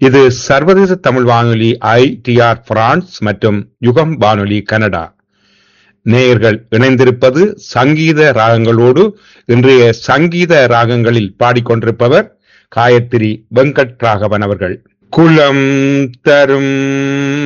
இது சர்வதேச தமிழ் வானொலி ITR பிரான்ஸ் மற்றும் யுகம் வானொலி கனடா. நேயர்கள் இணைந்திருப்பது சங்கீத ராகங்களோடு. இன்றைய சங்கீத ராகங்களில் பாடிக்கொண்டிருப்பவர் காயத்ரி வெங்கட் ராகவன் அவர்கள். குலம் தரும்